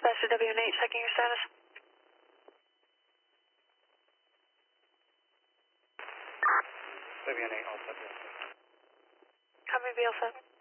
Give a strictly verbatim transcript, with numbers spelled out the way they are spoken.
Dispatcher W N eight, checking your status. W N eight, all set. Copy, be all set.